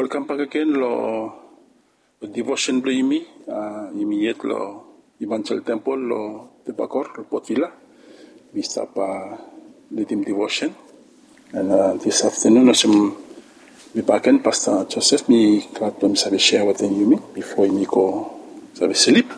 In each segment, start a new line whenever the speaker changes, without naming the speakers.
welcome back again lo devotion blo imi yet lo Evangel Temple lo Tebacor lo Port Vila. We start the team devotion, and this afternoon as we back in Pastor Joseph me glad to have share with you before me go have sleep.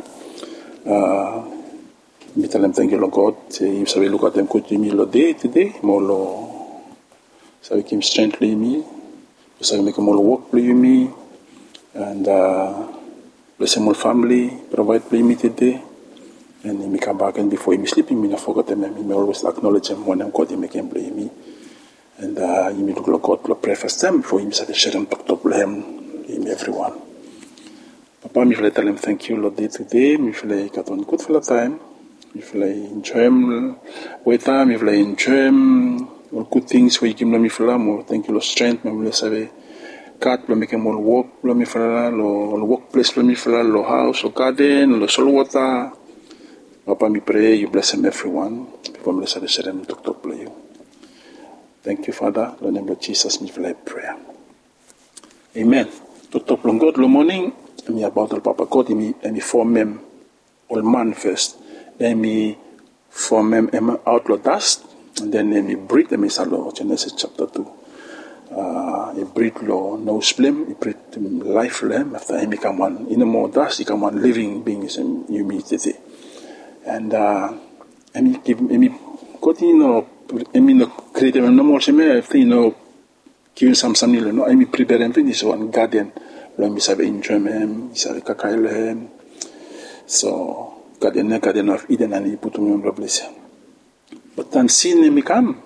Me tell them thank you Lord God. You sabi look at them could me lo day today more lo sabi kim strength me. So make more work play me and bless my family, provide play me today, and me come back and before me sleeping, me not forget them. Me always acknowledge them when I'm God. Make him play me, and you me look God to pray for them before him say share them talk to him everyone. Papa, me feel tell him thank you Lord day today. Me feel got on good for the time. Me feel enjoy him with time. Me feel enjoy all good things we give me feel more. Thank you Lord strength. Me feel say God lo make more work lo me feel lo workplace lo me feel lo house lo garden lo soil water. Papa, me pray you bless them everyone. Before me say share them talk to you. Thank you Father. In the name of Jesus me feel prayer. Amen. Talk long God lo morning. Me about the Papa God me form him all man first. Then me form him out lo dust. And then me breathe them is lo Genesis chapter 2. He breathe lo no flame, he breathe life lamb after he become one in a more dust, he become one living beings in humility. And me give me God me no create him no more shame give some no me prepare him finish one garden lo me save enjoy him, save kakail him. So garden of Eden and he put me on blessing. But then sin me come.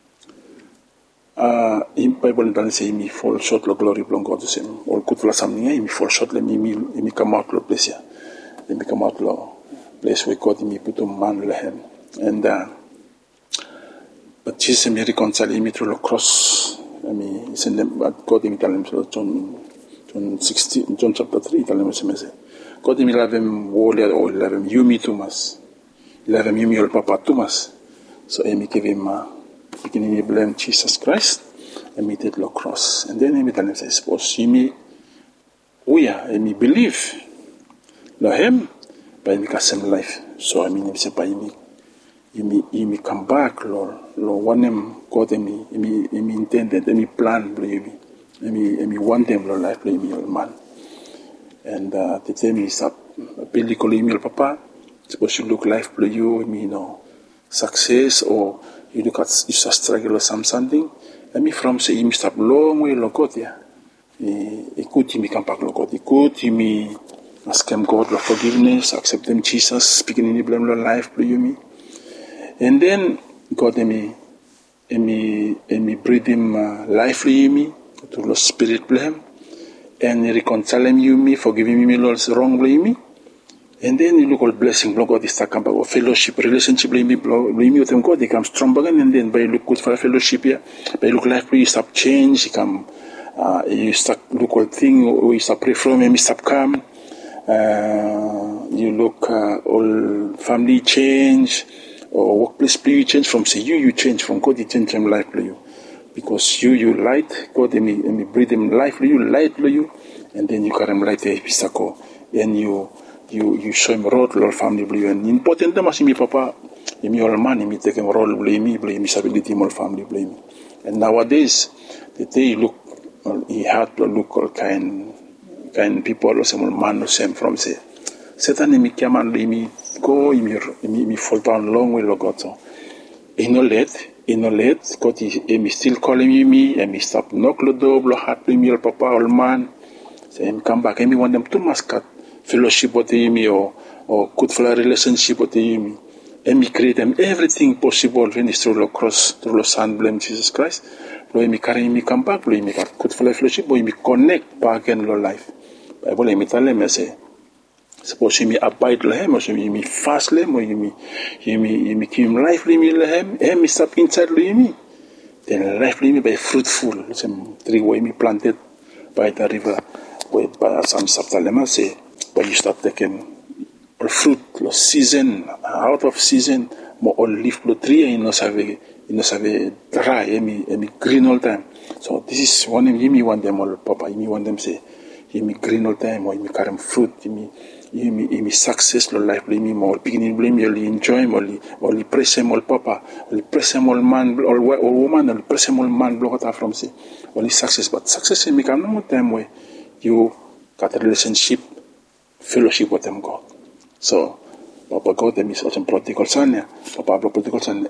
In Bible dan say me fall short lo glory belong God the same. All good for something me fall short le me come out lo place. Let me come out lo place where God me put on man lehem. And but Jesus me reconcile me through the cross. Me send them but God me tell him so John 16 John chapter 3 tell him say God me love him warrior or love him you me too much. Love him you me all papa too much. So me give him beginning to blame Jesus Christ and me did the cross. And then me tell him, I suppose you me me believe lo him by me cast him life. So I mean him say by me me come back lo one him God me intended me plan believe me want them lo life believe me all man. And the time me start building email papa suppose you look life believe you me success or you look at you struggle or something. Let me from say you stop long way lo God ya. Écoute me come back lo God. Écoute me ask him God for forgiveness, accept him Jesus, speaking in the blame lo life for you me. And then God me breathe him life for you me to the spirit blame and reconcile him you me, forgiving me Lord's wrong blame me. And then you look all blessing, Lord God, is talking about fellowship, relationship, blame me with him, God, he comes strong again, and then by look good for fellowship here, by look life, you stop change, you start look all thing, you start pray from him, you stop calm, you look all family change, or workplace play you change from say you change from God, he change him life for you. Because you light, God, me breathe him life for you, light for you, and then you carry him light, and you show him road lo family blue and important them as me papa me all man me take him role blame me stability all family blame. And nowadays the day you look he had to look all kind people some man no same from say Satan me come and me go me fall down long way lo God so he no let God he still calling me and me stop knock lo door lo heart me all papa all man say him come back and me want them to mascot fellowship with me or good for a relationship with me. And me create them everything possible when it's through the cross, through the son, blame Jesus Christ. Lord, me carry me come back, Lord, me got good for fellowship, Lord, me connect back in Lord life. Bible me tell them, I say, suppose me abide Lord, or me fast Lord, or me keep him life Lord, and me stop inside Lord, me. Then life Lord, me by fruitful, some tree way me planted by the river, by some Saptalema say. But you start taking fruit, season, out of season, more all leaf tree, and you know, you know, sabe dry, emi green all time. So this is one of me want them all, Papa. Me want them say, emi green all time, or emi carry fruit, emi success lo life, emi more beginning blame you, enjoy him, or press him all, Papa, or press him all man, or woman, or press him all man, block out from say, only success, but success emi come no more time where you got a relationship, fellowship with them God. So Papa God them is also prodigal son, yeah. Papa prodigal son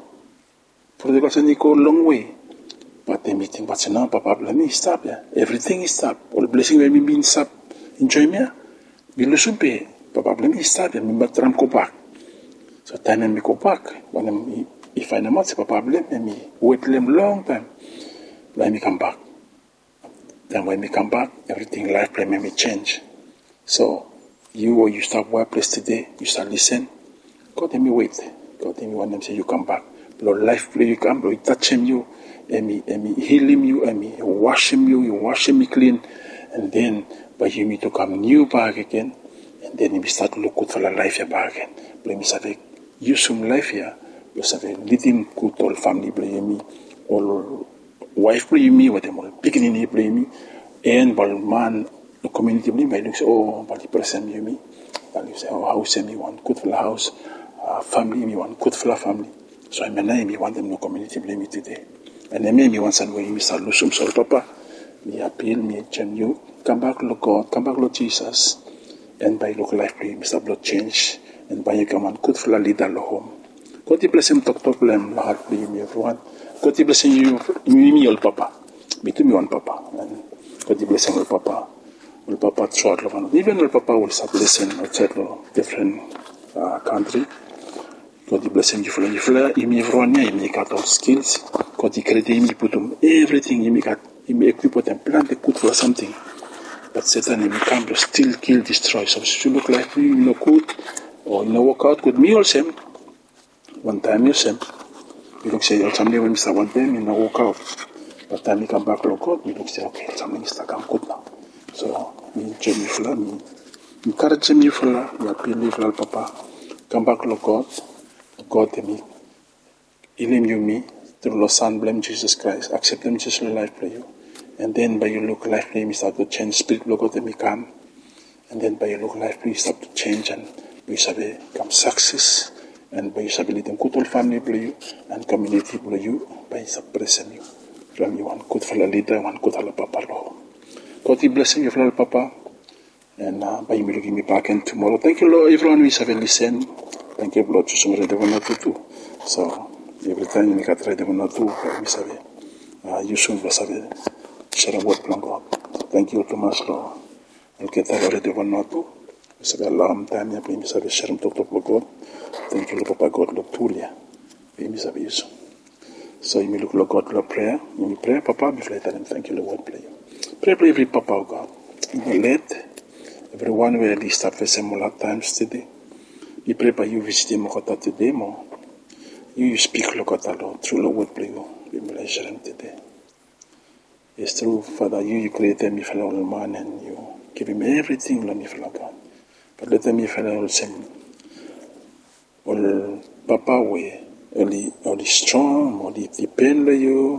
go a long way. But the meeting, but now Papa let me stop, yeah. Everything is stop. All blessing when me being stop. Enjoy me, yeah. Be listen pay. Papa let me stop, yeah. Me but ram go back. So time when me go back, when I'm, if I know say Papa blame me, wait them long time. Let me come back. Then when me come back, everything life play me change. So you start work place today, you start listen. God let me wait. God let me want them say you come back. Lord life play you come, Lord touch him you, and me heal him you, and me wash him you wash him clean, and then by you me to come new back again, and then me start to look good for the life here back again. But me say you some life here, you say lead him good all family play me, all wife play me, what them all beginning play me, and but man the community play me, look say oh but the person you me, and you say oh house me want good for the house, family me want good for the family. So I me want them no community blame me today. And then me want some way me start losing soul, Papa. Me appeal, me gem you. Come back, Lord God. Come back, Lord Jesus. And by local life, me start blood change. And by you come on, good for the leader, Lord home. God bless him, talk them, Lord, me everyone. God bless you, me all, Papa. Me to me one, Papa. And God bless him, all, Papa. All, Papa, throughout Lord. Even all, Papa will start blessing outside different country. God bless him, you follow, he everyone, he got all skills. God he created him, he put him everything, he equip them, plant the good for something. But Satan, he come to steal, kill, destroy. So if you look like me, you know good, or you know work out good, me also, one time you same. You look say, something when Mr. one time, you know work out. But time you come back to God, you look say, okay, something is come good now. So, me, Jimmy Fuller, me encourage him, you Fuller, me appeal, you Fuller, Papa, come back to God. God me, heal you me through Lord Son, blame Jesus Christ, accept them just life for you, and then by your look life for you start to change. Spirit look at me come, and then by your look life for you start to change, and you shall become success, and by you shall be leading good old family for you and community for you by suppressing you from you one good fellow leader, one good fellow Papa Lord. God he bless you, fellow Papa, and by you looking me back in tomorrow. Thank you, Lord, everyone who have listened. Thank you, Lord, to ready for not to. So, every time you get ready for not to, we say, you soon will say, share a word from God. Thank you too much, Lord. I'll get ready for not to. We say, alarm time, we say, share him talk to God. Thank you, Lord, Papa God, Lord, Tulia. We say, you. So, you may look, Lord God, Lord, prayer. You pray, Papa, before I tell him, thank you, Lord, play. Pray every Papa, oh God. You let everyone will at least have a similar times today. We pray by you visiting Mokota today, more. You speak, Lokota, Lord, through the word, play you. We bless him today. It's true, Father, you created me for all man and you give him everything, let me for God. But let me for all same. All Papa way, only strong, only depend on you,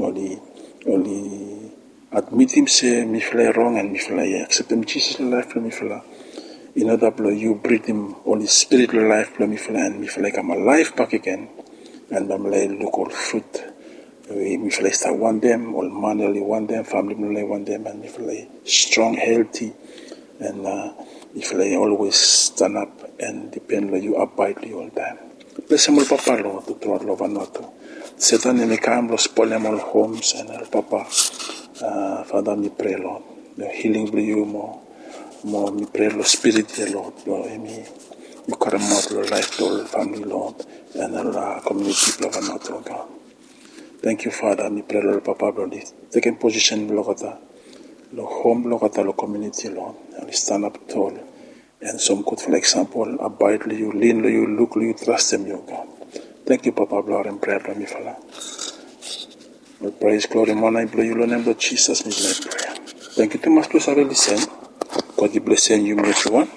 only admit him say me fly wrong and me fly accept him Jesus life for me fly. In order to you breathe him Holy Spirit life for me fly and me feel like I'm alive back again, and I'm like look all fruit. Me feel like start one them, all man only one them, family only one them, and me feel like strong, healthy, and me feel like always stand up and depend on you, abide you all time. Bless him all, Papa Lord, to throw love and not to. Satan may come, Lord, spoil them all homes and all, Papa. Father, me pray, Lord, the healing will you more me pray, Lord, Spirit, dear Lord, me, you carry out your life, Lord, family, Lord, and our community, Lord, and not, Lord God. Thank you, Father, me pray, Lord, Papa, Lord, taking position, Lord, home, Lord, community, Lord, and stand up tall, and some good, for example, abide you, lean you, look you, trust them, you, God. Thank you, Papa, Lord, and pray, Lord, me, Father. Lord, praise, glory, honor, I bless you, Lord, name, Lord Jesus, me, my prayer. Thank you too much, please, I will listen. God bless you, everyone.